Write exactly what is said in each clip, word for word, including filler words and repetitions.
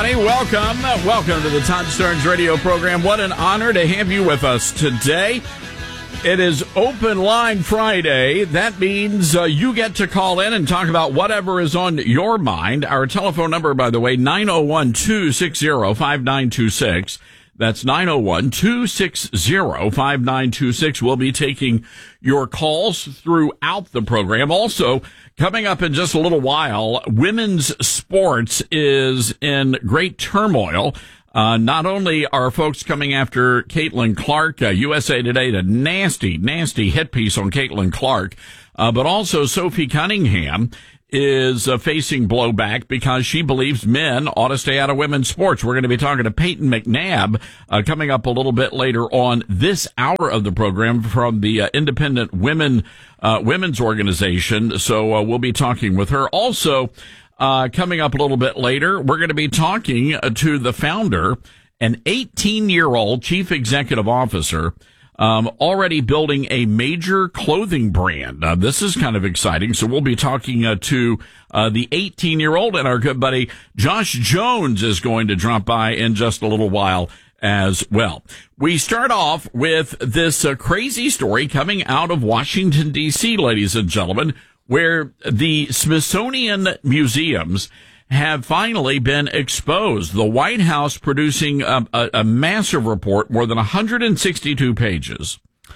everybody. Welcome. Welcome to the Todd Starnes radio program. What an honor to have you with us today. It is Open Line Friday. That means uh, you get to call in and talk about whatever is on your mind. Our telephone number, by the way, nine oh one, two six zero, five nine two six. That's nine oh one, two six zero, five nine two six. We'll be taking your calls throughout the program. Also, coming up in just a little while, women's sports is in great turmoil. Uh, not only are folks coming after Caitlin Clark, uh, U S A Today, a nasty, nasty hit piece on Caitlin Clark, uh, but also Sophie Cunningham is uh, facing blowback because she believes men ought to stay out of women's sports. We're going to be talking to Peyton McNabb uh, coming up a little bit later on this hour of the program from the uh, Independent Women uh, Women's Organization. So uh, we'll be talking with her. Also, uh, coming up a little bit later, we're going to be talking uh, to the founder, an eighteen-year-old chief executive officer, Um, already building a major clothing brand. Uh, this is kind of exciting. So we'll be talking uh, to uh, the eighteen-year-old, and our good buddy Josh Jones is going to drop by in just a little while as well. We start off with this uh, crazy story coming out of Washington, D C, ladies and gentlemen, where the Smithsonian museums have finally been exposed. The White House producing a, a, a massive report, more than one hundred sixty-two pages.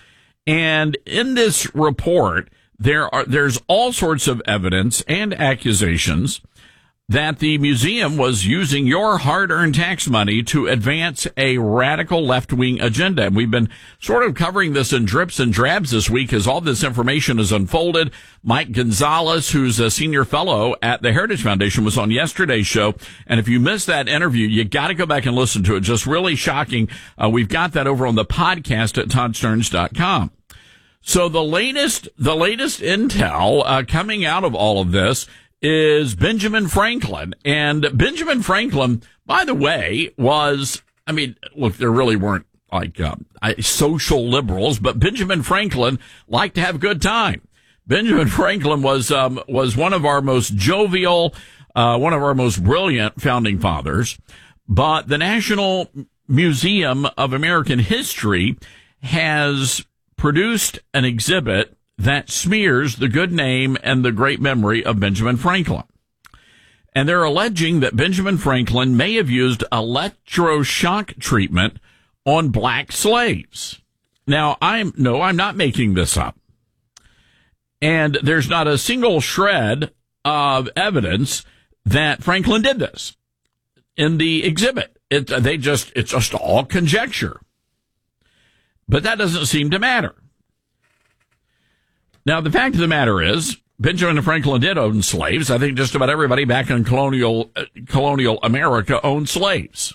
And in this report, there are, there's all sorts of evidence and accusations that the museum was using your hard-earned tax money to advance a radical left-wing agenda. And we've been sort of covering this in drips and drabs this week as all this information is unfolded. Mike Gonzalez, who's a senior fellow at the Heritage Foundation, was on yesterday's show. And if you missed that interview, you got to go back and listen to it. Just really shocking. Uh, we've got that over on the podcast at todd starnes dot com. So the latest, the latest intel uh, coming out of all of this is Benjamin Franklin. And Benjamin Franklin, by the way, was, I mean, look, there really weren't like uh, social liberals, but Benjamin Franklin liked to have a good time. Benjamin Franklin was um, was one of our most jovial, uh, one of our most brilliant founding fathers. But the National Museum of American History has produced an exhibit that smears the good name and the great memory of Benjamin Franklin. And they're alleging that Benjamin Franklin may have used electroshock treatment on black slaves. Now, I'm, no, I'm not making this up. And there's not a single shred of evidence that Franklin did this in the exhibit. It, they just, it's just all conjecture. But that doesn't seem to matter. Now, the fact of the matter is, Benjamin Franklin did own slaves. I think just about everybody back in colonial uh, colonial America owned slaves.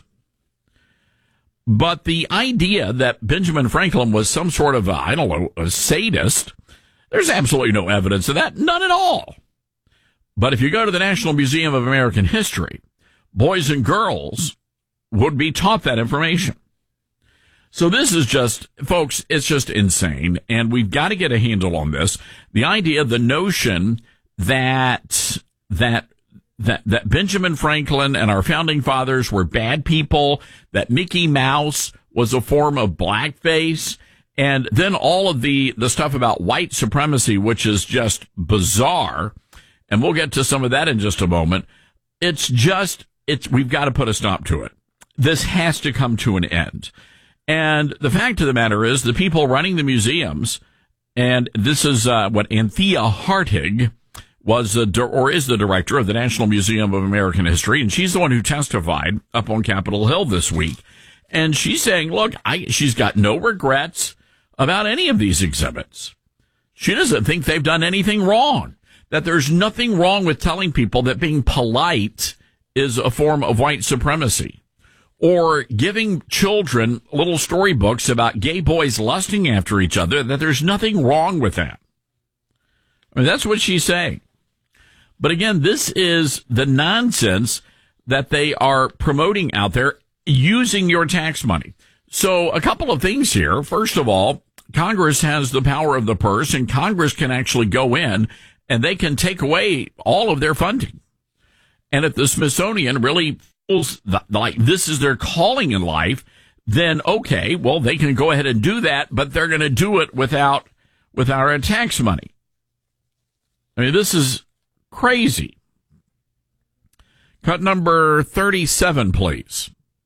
But the idea that Benjamin Franklin was some sort of, a, I don't know, a sadist, there's absolutely no evidence of that. None at all. But if you go to the National Museum of American History, boys and girls would be taught that information. So this is just, folks, it's just insane, and we've got to get a handle on this. The idea, the notion that, that, that, that Benjamin Franklin and our founding fathers were bad people, that Mickey Mouse was a form of blackface, and then all of the, the stuff about white supremacy, which is just bizarre, and we'll get to some of that in just a moment. It's just, it's, we've got to put a stop to it. This has to come to an end. And the fact of the matter is, the people running the museums, and this is uh, what Anthea Hartig was, uh, or is the director of the National Museum of American History, and she's the one who testified up on Capitol Hill this week. And she's saying, look, I, she's got no regrets about any of these exhibits. She doesn't think they've done anything wrong, that there's nothing wrong with telling people that being polite is a form of white supremacy. Or giving children little storybooks about gay boys lusting after each other, that there's nothing wrong with that. I mean, that's what she's saying. But again, this is the nonsense that they are promoting out there using your tax money. So a couple of things here. First of all, Congress has the power of the purse, and Congress can actually go in and they can take away all of their funding. And if the Smithsonian really like this is their calling in life, then okay, well, they can go ahead and do that, but they're going to do it without, without our tax money. I mean, this is crazy. Cut number thirty-seven, please.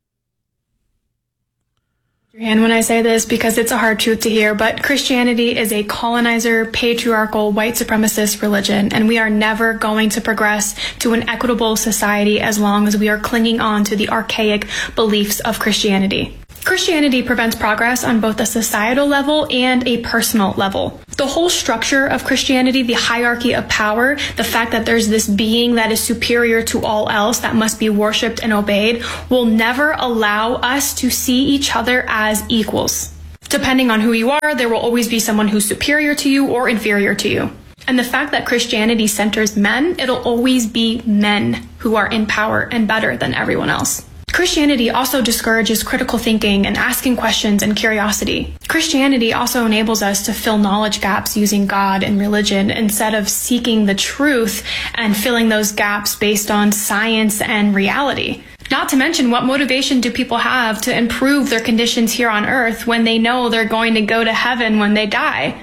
And when I say this, because it's a hard truth to hear, but Christianity is a colonizer, patriarchal, white supremacist religion, and we are never going to progress to an equitable society as long as we are clinging on to the archaic beliefs of Christianity. Christianity prevents progress on both a societal level and a personal level. The whole structure of Christianity, the hierarchy of power, the fact that there's this being that is superior to all else that must be worshipped and obeyed, will never allow us to see each other as equals. Depending on who you are, there will always be someone who's superior to you or inferior to you. And the fact that Christianity centers men, it'll always be men who are in power and better than everyone else. Christianity also discourages critical thinking and asking questions and curiosity. Christianity also enables us to fill knowledge gaps using God and religion instead of seeking the truth and filling those gaps based on science and reality. Not to mention, what motivation do people have to improve their conditions here on earth when they know they're going to go to heaven when they die?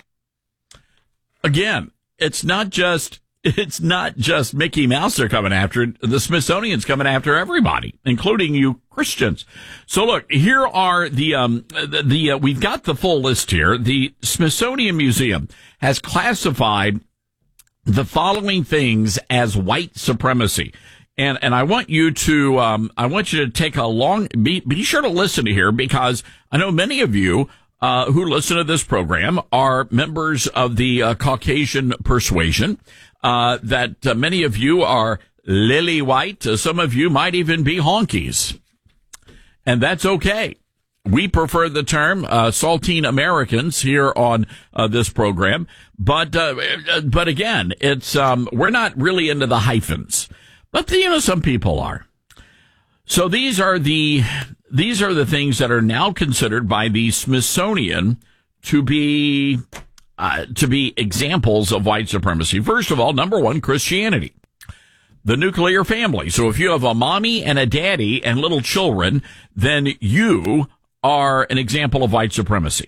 Again, it's not just It's not just Mickey Mouse they're coming after. The Smithsonian's coming after everybody, including you Christians. So look, here are the, um, the, the uh, we've got the full list here. The Smithsonian Museum has classified the following things as white supremacy. And, and I want you to, um, I want you to take a long, be, be sure to listen to here, because I know many of you Uh, who listen to this program are members of the uh, Caucasian persuasion, uh, that uh, many of you are lily white. Uh, some of you might even be honkies. And that's okay. We prefer the term uh, saltine Americans here on uh, this program. But, uh, but again, it's, um, we're not really into the hyphens. But, you know, some people are. So these are the these are the things that are now considered by the Smithsonian to be uh, to be examples of white supremacy. First of all, number one, Christianity, the nuclear family. So if you have a mommy and a daddy and little children, then you are an example of white supremacy.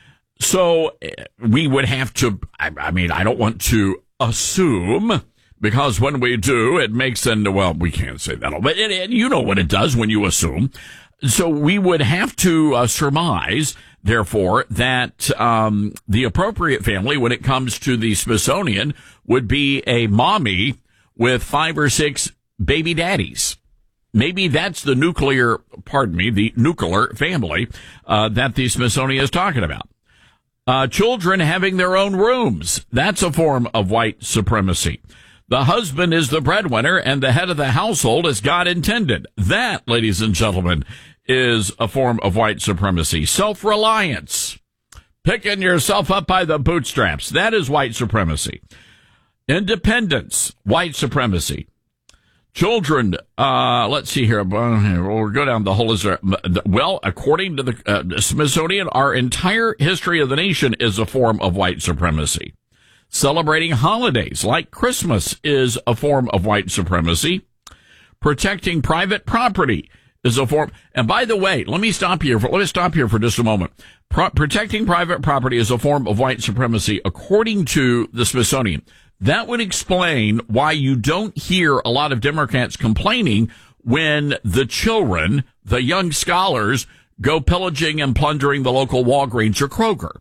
So we would have to. I, I mean, I don't want to assume, because when we do, it makes an, well, we can't say that, but it, it, you know what it does when you assume. So we would have to uh, surmise, therefore, that um, the appropriate family, when it comes to the Smithsonian, would be a mommy with five or six baby daddies. Maybe that's the nuclear, pardon me, the nuclear family uh, that the Smithsonian is talking about. Uh, children having their own rooms. That's a form of white supremacy. The husband is the breadwinner and the head of the household as God intended. That, ladies and gentlemen, is a form of white supremacy. Self-reliance. Picking yourself up by the bootstraps. That is white supremacy. Independence. White supremacy. Children, uh, let's see here. We'll go down the whole list. Well, according to the uh, Smithsonian, our entire history of the nation is a form of white supremacy. Celebrating holidays like Christmas is a form of white supremacy. Protecting private property is a form. And by the way, let me stop here for, let me stop here for just a moment. Pro- protecting private property is a form of white supremacy, according to the Smithsonian. That would explain why you don't hear a lot of Democrats complaining when the children, the young scholars, go pillaging and plundering the local Walgreens or Kroger.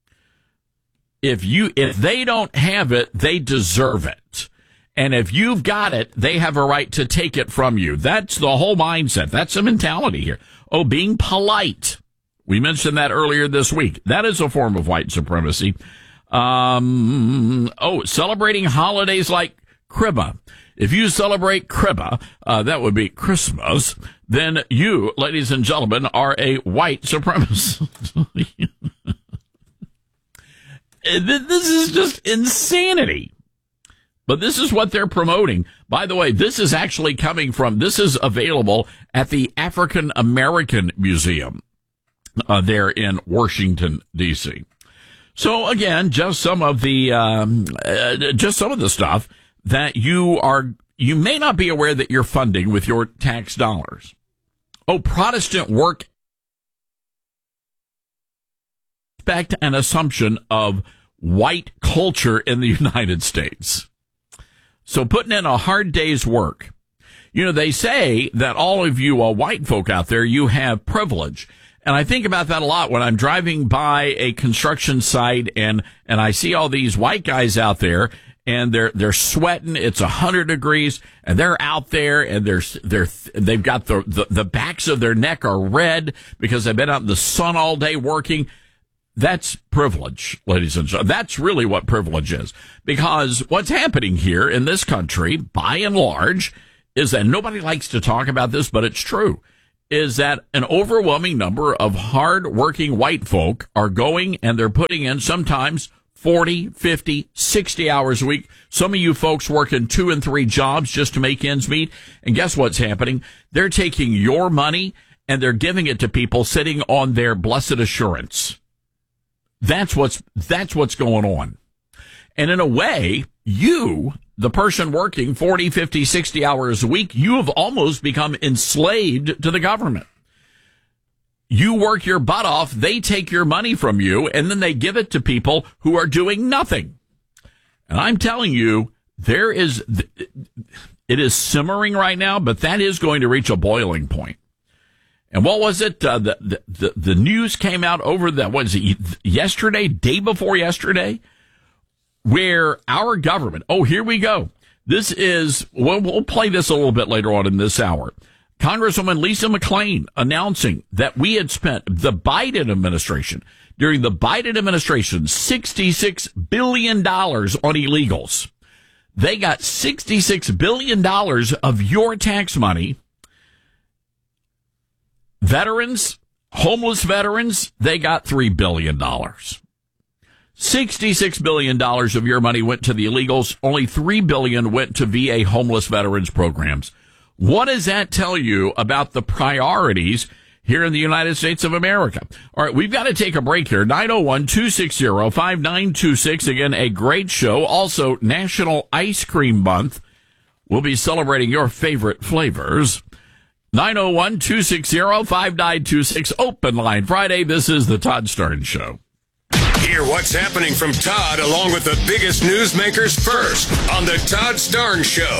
If you, if they don't have it, they deserve it. And if you've got it, they have a right to take it from you. That's the whole mindset. That's the mentality here. Oh, being polite. We mentioned that earlier this week. That is a form of white supremacy. Um, oh, celebrating holidays like Kriba. If you celebrate Kriba, uh, that would be Christmas, then you, ladies and gentlemen, are a white supremacist. This is just insanity. But this is what they're promoting. By the way, this is actually coming from, this is available at the African American Museum uh, there in Washington, D C. So again, just some of the, um, uh, just some of the stuff that you are, you may not be aware that you're funding with your tax dollars. Oh, Protestant work expect an assumption of white culture in the United States. So putting in a hard day's work. You know, they say that all of you uh, white folk out there, you have privilege. And I think about that a lot when I'm driving by a construction site and, and I see all these white guys out there and they're, they're sweating. It's a hundred degrees and they're out there and they're, they're, they've got the, the, the backs of their neck are red because they've been out in the sun all day working. That's privilege, ladies and gentlemen. That's really what privilege is. Because what's happening here in this country, by and large, is that nobody likes to talk about this, but it's true, is that an overwhelming number of hard-working white folk are going and they're putting in sometimes forty, fifty, sixty hours a week. Some of you folks working two and three jobs just to make ends meet. And guess what's happening? They're taking your money and they're giving it to people sitting on their blessed assurance. That's what's, that's what's going on. And in a way, you, the person working forty, fifty, sixty hours a week, you have almost become enslaved to the government. You work your butt off, they take your money from you, and then they give it to people who are doing nothing. And I'm telling you, there is, it is simmering right now, but that is going to reach a boiling point. And what was it? Uh, the, the, the news came out over the, what is it, yesterday, day before yesterday, where our government, oh, here we go. This is, we'll, we'll play this a little bit later on in this hour. Congresswoman Lisa McClain announcing that we had spent, the Biden administration, during the Biden administration, sixty-six billion dollars on illegals. They got sixty-six billion dollars of your tax money. Veterans, homeless veterans, they got three billion dollars. sixty-six billion dollars of your money went to the illegals. Only three billion dollars went to V A homeless veterans programs. What does that tell you about the priorities here in the United States of America? All right, we've got to take a break here. nine oh one, two six zero, five nine two six. Again, a great show. Also, National Ice Cream Month. We'll be celebrating your favorite flavors. nine oh one, two six zero, five nine two six, Open Line Friday. This is the Todd Starnes Show. Hear what's happening from Todd along with the biggest newsmakers first on the Todd Starnes Show.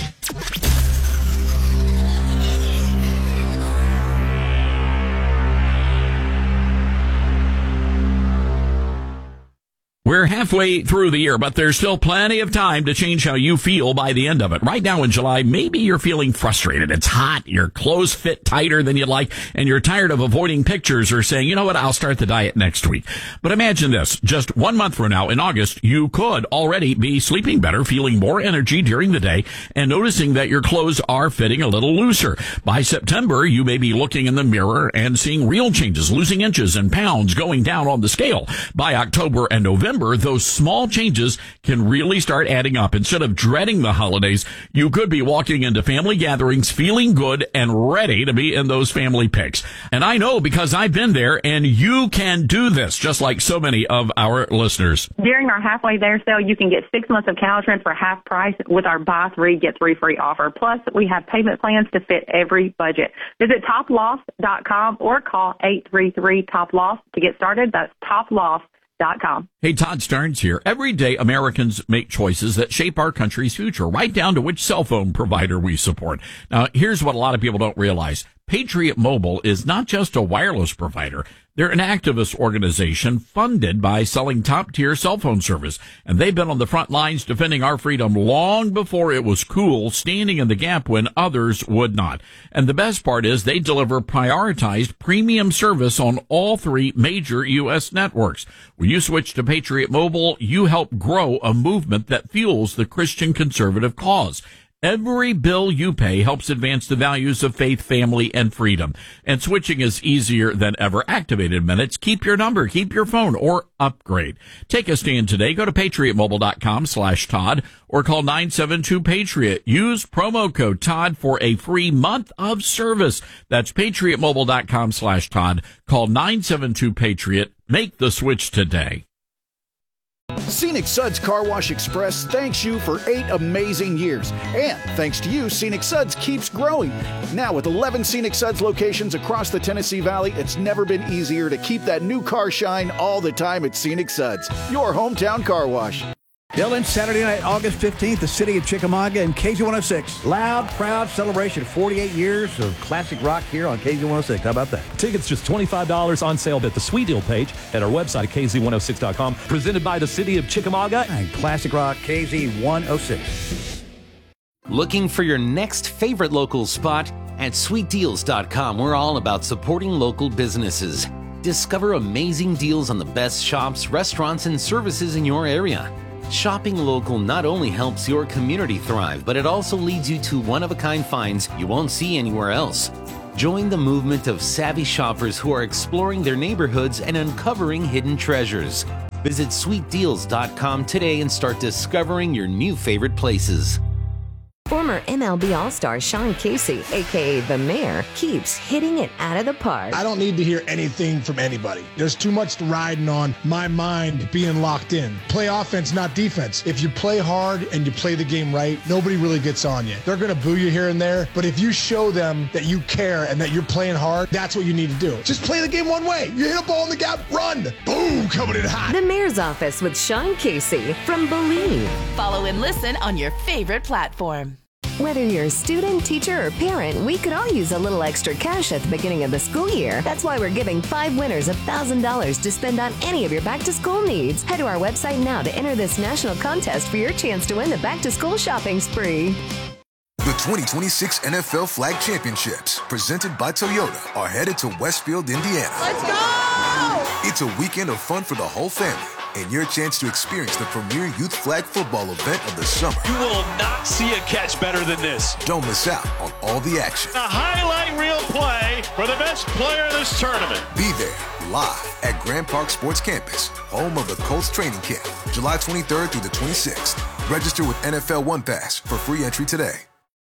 We're halfway through the year, but there's still plenty of time to change how you feel by the end of it. Right now in July, maybe you're feeling frustrated. It's hot, your clothes fit tighter than you'd like, and you're tired of avoiding pictures or saying, you know what, I'll start the diet next week. But imagine this, just one month from now in August, you could already be sleeping better, feeling more energy during the day, and noticing that your clothes are fitting a little looser. By September, you may be looking in the mirror and seeing real changes, losing inches and pounds going down on the scale. By October and November, those small changes can really start adding up. Instead of dreading the holidays, you could be walking into family gatherings feeling good and ready to be in those family pics. And I know because I've been there, and you can do this, just like so many of our listeners. During our halfway there sale, you can get six months of Caltrans for half price with our buy three, get three free offer. Plus, we have payment plans to fit every budget. Visit top loss dot com or call eight three three, top loss to get started. That's top loss dot com. Hey, Todd Starnes here. Every day, Americans make choices that shape our country's future, right down to which cell phone provider we support. Now, here's what a lot of people don't realize. Patriot Mobile is not just a wireless provider. They're an activist organization funded by selling top-tier cell phone service, and they've been on the front lines defending our freedom long before it was cool, standing in the gap when others would not. And the best part is they deliver prioritized premium service on all three major U S networks. When you switch to Patriot Mobile, you help grow a movement that fuels the Christian conservative cause. Every bill you pay helps advance the values of faith, family, and freedom. And switching is easier than ever. Activated minutes. Keep your number, keep your phone, or upgrade. Take a stand today. Go to patriot mobile dot com slash Todd or call nine seven two Patriot. Use promo code Todd for a free month of service. That's patriot mobile dot com slash Todd. Call nine seven two Patriot. Make the switch today. Scenic Suds Car Wash Express thanks you for eight amazing years. And thanks to you, Scenic Suds keeps growing. Now with eleven Scenic Suds locations across the Tennessee Valley, it's never been easier to keep that new car shine all the time at Scenic Suds, your hometown car wash. Dylan, Saturday night, August fifteenth, the city of Chickamauga and K Z one oh six. Loud, proud celebration. forty-eight years of classic rock here on K Z one oh six. How about that? Tickets just twenty-five dollars on sale at the Sweet Deal page at our website at K Z one oh six dot com. Presented by the city of Chickamauga and classic rock K Z one oh six. Looking for your next favorite local spot? At sweet deals dot com, we're all about supporting local businesses. Discover amazing deals on the best shops, restaurants, and services in your area. Shopping local not only helps your community thrive, but it also leads you to one-of-a-kind finds you won't see anywhere else. Join the movement of savvy shoppers who are exploring their neighborhoods and uncovering hidden treasures. Visit sweet deals dot com today and start discovering your new favorite places. Former M L B All-Star Sean Casey, a k a. The Mayor, keeps hitting it out of the park. I don't need to hear anything from anybody. There's too much riding on my mind being locked in. Play offense, not defense. If you play hard and you play the game right, nobody really gets on you. They're going to boo you here and there, but if you show them that you care and that you're playing hard, that's what you need to do. Just play the game one way. You hit a ball in the gap, run. Boom, coming in hot. The Mayor's Office with Sean Casey from Believe. Follow and listen on your favorite platform. Whether you're a student, teacher, or parent, we could all use a little extra cash at the beginning of the school year. That's why we're giving five winners one thousand dollars to spend on any of your back-to-school needs. Head to our website now to enter this national contest for your chance to win the back-to-school shopping spree. The twenty twenty-six N F L Flag Championships, presented by Toyota, are headed to Westfield, Indiana. Let's go! It's a weekend of fun for the whole family, and your chance to experience the premier youth flag football event of the summer. You will not see a catch better than this. Don't miss out on all the action. A highlight reel play for the best player in this tournament. Be there, live at Grand Park Sports Campus, home of the Colts training camp, July twenty-third through the twenty-sixth. Register with N F L One Pass for free entry today.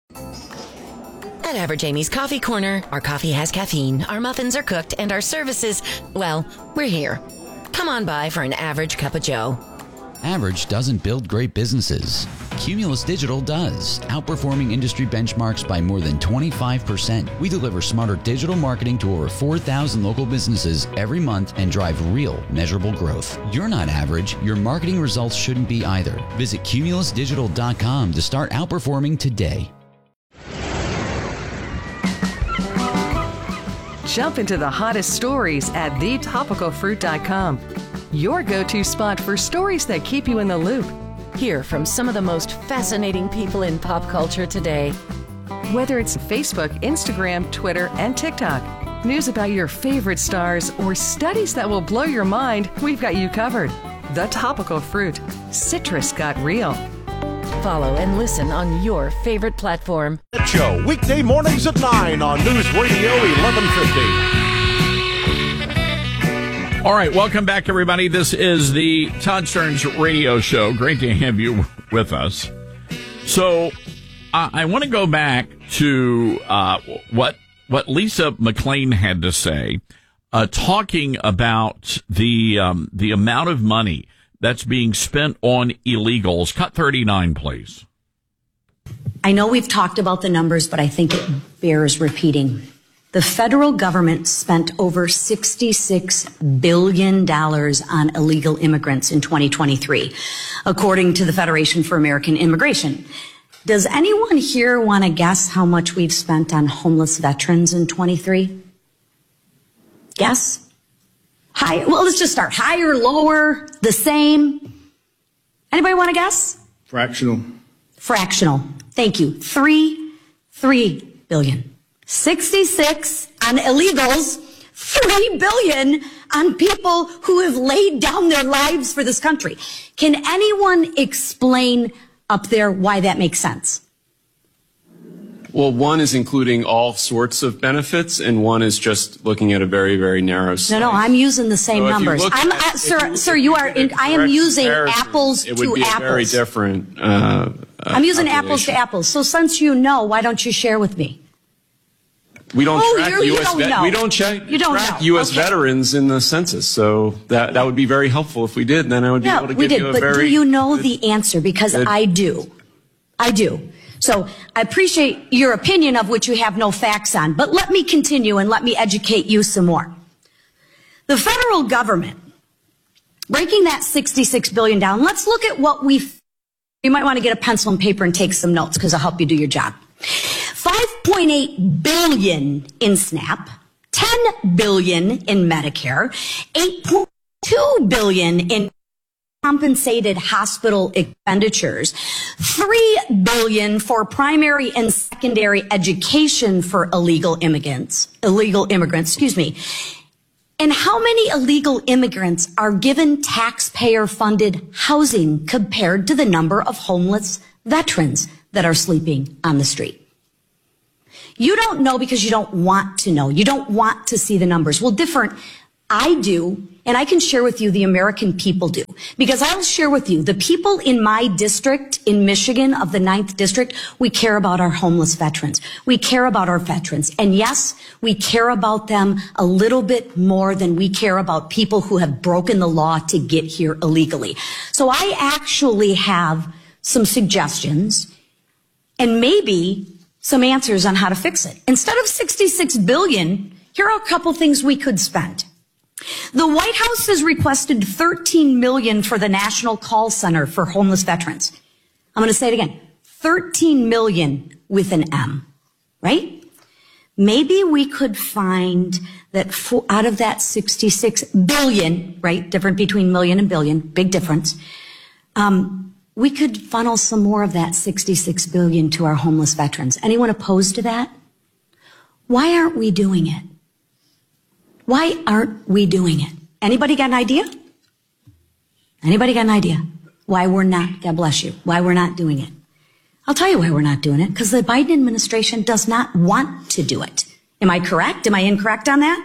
At Average Amy's Coffee Corner, our coffee has caffeine, our muffins are cooked, and our services, well, we're here. Come on by for an average cup of joe. Average doesn't build great businesses. Cumulus Digital does, outperforming industry benchmarks by more than twenty-five percent. We deliver smarter digital marketing to over four thousand local businesses every month and drive real, measurable growth. You're not average. Your marketing results shouldn't be either. Visit cumulus digital dot com to start outperforming today. Jump into the hottest stories at the topical fruit dot com. Your go-to spot for stories that keep you in the loop. Hear from some of the most fascinating people in pop culture today. Whether it's Facebook, Instagram, Twitter, and TikTok, news about your favorite stars, or studies that will blow your mind, we've got you covered. The Topical Fruit. Citrus got real. Follow and listen on your favorite platform. Show, weekday mornings at nine on News Radio eleven fifty. All right, welcome back, everybody. This is the Todd Stearns Radio Show. Great to have you with us. So uh, I want to go back to uh, what what Lisa McClain had to say, uh, talking about the um, the amount of money that's being spent on illegals. Cut thirty-nine, please. I know we've talked about the numbers, but I think it bears repeating. The federal government spent over sixty-six billion dollars on illegal immigrants in twenty twenty-three, according to the Federation for American Immigration. Does anyone here want to guess how much we've spent on homeless veterans in twenty-three? Guess? High? Well, let's just start. Higher, lower, the same? Anybody want to guess? Fractional. Fractional. Thank you. Three, three billion. sixty-six on illegals, three billion on people who have laid down their lives for this country. Can anyone explain up there why that makes sense? Well, one is including all sorts of benefits, and one is just looking at a very, very narrow slice. No, no, I'm using the same so numbers. I'm, at, uh, sir, you, sir, you are. In, I am using apples to apples. It would be a very different. Uh, I'm using apples to apples. So since you know, why don't you share with me? We don't Oh, track you- you U S don't vet- know. we don't check You don't track know. U S Okay. veterans in the census, so that that would be very helpful if we did. Then I would be Yeah, able to we give did. you a But very do you know the answer? Because good- I do. I do. So I appreciate your opinion of which you have no facts on. But let me continue and let me educate you some more. The federal government, breaking that sixty-six billion dollars down, let's look at what we, you might want to get a pencil and paper and take some notes because I'll help you do your job. five point eight billion dollars in SNAP, ten billion dollars in Medicare, eight point two billion dollars in compensated hospital expenditures, three billion dollars for primary and secondary education for illegal immigrants, illegal immigrants, excuse me. And how many illegal immigrants are given taxpayer-funded housing compared to the number of homeless veterans that are sleeping on the street? You don't know because you don't want to know. You don't want to see the numbers. Well, different. I do, and I can share with you the American people do. Because I'll share with you, the people in my district, in Michigan, of the ninth District, we care about our homeless veterans. We care about our veterans. And yes, we care about them a little bit more than we care about people who have broken the law to get here illegally. So I actually have some suggestions and maybe some answers on how to fix it. Instead of sixty-six billion dollars, here are a couple things we could spend. The White House has requested thirteen million dollars for the National Call Center for homeless veterans. I'm going to say it again. thirteen million dollars with an M, right? Maybe we could find that for, out of that sixty-six billion dollars, right? Different between million and billion, big difference. Um, we could funnel some more of that sixty-six billion dollars to our homeless veterans. Anyone opposed to that? Why aren't we doing it? Why aren't we doing it? Anybody got an idea? Anybody got an idea? Why we're not, God bless you, why we're not doing it? I'll tell you why we're not doing it. Because the Biden administration does not want to do it. Am I correct? Am I incorrect on that?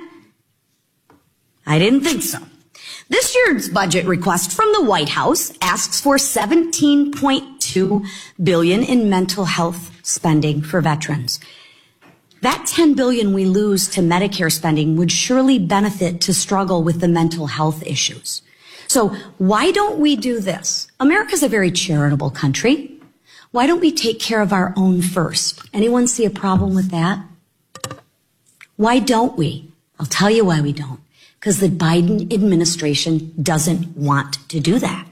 I didn't think so. This year's budget request from the White House asks for seventeen point two billion dollars in mental health spending for veterans. That ten billion dollars we lose to Medicare spending would surely benefit to struggle with the mental health issues. So why don't we do this? America's a very charitable country. Why don't we take care of our own first? Anyone see a problem with that? Why don't we? I'll tell you why we don't. Because the Biden administration doesn't want to do that.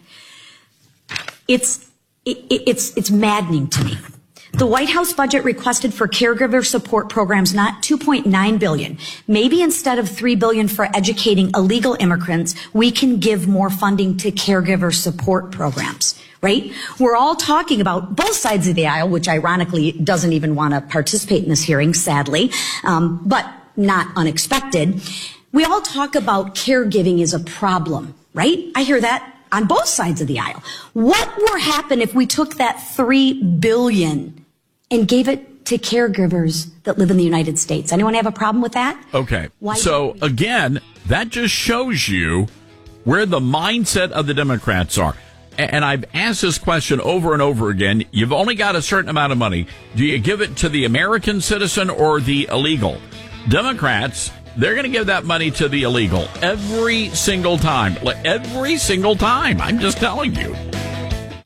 It's, it, it's, it's maddening to me. The White House budget requested for caregiver support programs not two point nine billion dollars. Maybe instead of three billion dollars for educating illegal immigrants, we can give more funding to caregiver support programs, right? We're all talking about both sides of the aisle, which ironically doesn't even want to participate in this hearing, sadly, um, but not unexpected. We all talk about caregiving is a problem, right? I hear that on both sides of the aisle. What would happen if we took that three billion dollars and gave it to caregivers that live in the United States? Anyone have a problem with that? Okay. Why so again, that just shows you where the mindset of the Democrats are. And I've asked this question over and over again. You've only got a certain amount of money. Do you give it to the American citizen or the illegal? Democrats, they're going to give that money to the illegal every single time. Every single time. I'm just telling you.